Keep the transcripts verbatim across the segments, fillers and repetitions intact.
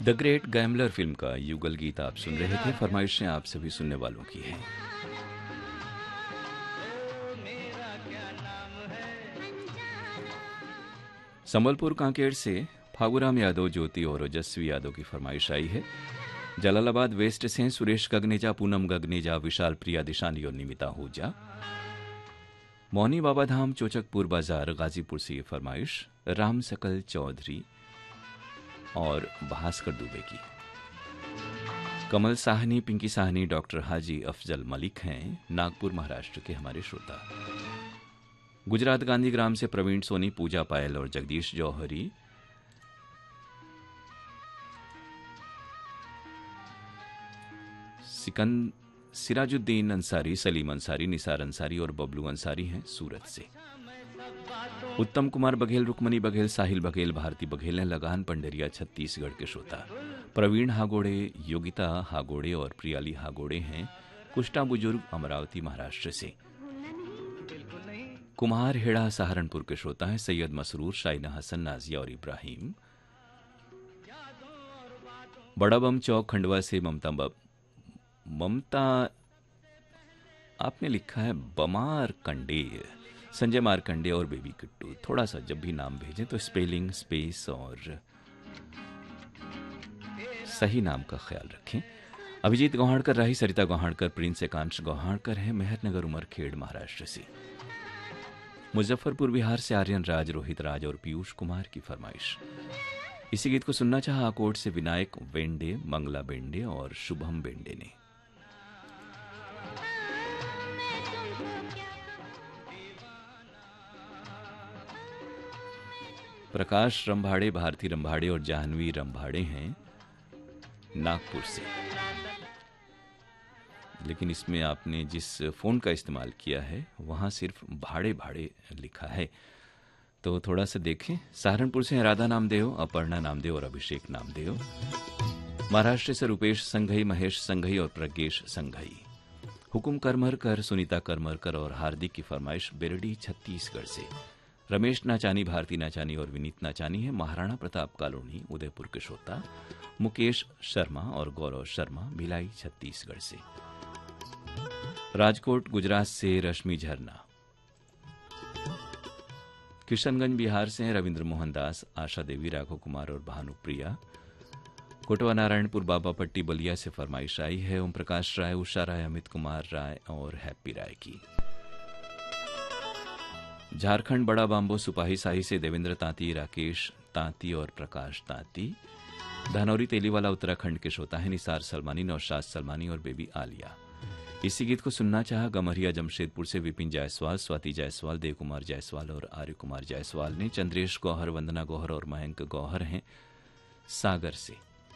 The great gambler film का युगल गीत आप सुन रहे थे। फरमाइशें आप सभी सुनने वालों की हैं। संबलपुर कांकेर से फागुराम यादव, ज्योति और ओजस्वी यादव की फरमाइश आई है। जलालाबाद वेस्ट से सुरेश गगनेजा, पूनम गगनेजा, विशाल प्रिया, दिशानी और निमिता आहूजा। मौनी बाबा धाम, चोचकपुर बाजार, गाजीपुर से ये फरमाइश राम सकल चौधरी और भास्कर दुबे की। कमल साहनी, पिंकी साहनी, डॉक्टर हाजी अफजल मलिक हैं नागपुर महाराष्ट्र के हमारे श्रोता। गुजरात गांधी ग्राम से प्रवीण सोनी, पूजा पायल और जगदीश जौहरी। सिकंद सिराजुद्दीन अंसारी, सलीम अंसारी, निसार अंसारी और बबलू अंसारी हैं सूरत से। उत्तम कुमार बघेल, रुक्मणी बघेल, साहिल बघेल, भारती बघेल हैं लगान पंडरिया छत्तीसगढ़ के श्रोता। प्रवीण हागोड़े, योगिता हागोड़े और प्रियाली हागोड़े हैं कुष्टा बुजुर्ग, अमरावती महाराष्ट्र से। कुमार हेड़ा सहारनपुर के श्रोता हैं सैयद मसरूर, शाइना हसन, नाजिया और इब्राहिम। बड़ा बम चौक खंडवा से ममता बब ममता आपने लिखा है बमार कंडे, संजय मारकंडे और बेबी किट्टू। थोड़ा सा जब भी नाम भेजें तो स्पेलिंग, स्पेस और सही नाम का ख्याल रखें। अभिजीत गौहाड़कर, राही सरिता गौहाड़कर, प्रिंस एकांश गौहाड़कर हैं मेहरनगर उमरखेड़ महाराष्ट्र से। मुजफ्फरपुर बिहार से आर्यन राज, रोहित राज और पीयूष कुमार की फरमाइश। इसी गीत को सुनना चाहा आकोट से विनायक बेंडे, मंगला बेंडे और शुभम बेंडे ने। प्रकाश रंभाड़े, भारती रंभाड़े और जाह्नवी रंभाड़े हैं नागपुर से। लेकिन इसमें आपने जिस फोन का इस्तेमाल किया है वहां सिर्फ भाड़े भाड़े लिखा है, तो थोड़ा सा देखें। सहारनपुर से राधा नामदेव, अपर्णा नामदेव और अभिषेक नामदेव। महाराष्ट्र से रुपेश संघई, महेश संघई और प्रज्ञेश संघई। हुकुम करमरकर, सुनीता करमरकर और हार्दिक की फरमाइश बेरडी छत्तीसगढ़ से। रमेश नाचानी, भारती नाचानी और विनीत नाचानी है महाराणा प्रताप कॉलोनी, उदयपुर के श्रोता। मुकेश शर्मा और गौरव शर्मा, भिलाई छत्तीसगढ़ से। राजकोट गुजरात से रश्मि झरना। किशनगंज बिहार से हैं रविंद्र मोहन दास, आशा देवी, राघव कुमार और भानुप्रिया। कोटवा नारायणपुर बाबापट्टी बलिया से फरमाइश आई है ओम प्रकाश राय, उषा राय, अमित कुमार राय और हैप्पी राय की। झारखंड बड़ा बांबो सुपाही साही से देवेंद्र तांती, राकेश तांती और प्रकाश तांती। धानौरी तेलीवाला उत्तराखंड के श्रोता है निसार सलमानी, नौशाद सलमानी और बेबी आलिया। इसी गीत को सुनना चाहा गमरिया जमशेदपुर से विपिन जायसवाल, स्वाति जायसवाल, देव कुमार जायसवाल और आर्य कुमार जायसवाल ने। चंद्रेश गौहर, वंदना गौहर और मयंक गौहर हैं सागर से।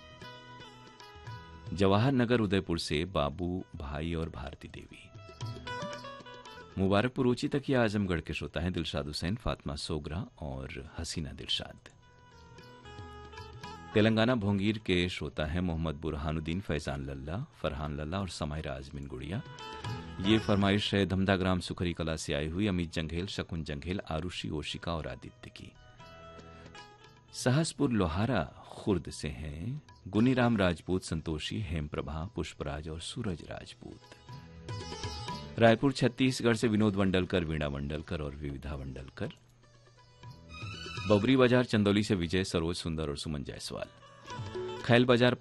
जवाहर नगर उदयपुर से बाबू भाई और भारती देवी। मुबारकपुर ऊंची तकिया आजमगढ़ के श्रोता हैं दिलशाद हुसैन, फातिमा सोगरा और हसीना दिलशाद। तेलंगाना भोंगीर के श्रोता हैं मोहम्मद बुरहानुद्दीन, फैजान लल्ला, फरहान लल्ला और समायरा आजमिन गुड़िया। ये फरमाइश है धमदाग्राम सुखरी कला से आई हुई अमित जंघेल, शकुन जंघेल, आरुषि, ओशिका और आदित्य की। सहसपुर लोहारा खुर्द से हैं गुनीराम राजपूत, संतोषी, हेमप्रभा, पुष्पराज और सूरज राजपूत। रायपुर छत्तीसगढ़ से विनोद वंडलकर, वीणा वंडलकर और विविधा वंडलकर। बबरी बाजार चंदौली से विजय, सरोज सुंदर और सुमन जायसवाल। खैल बाजार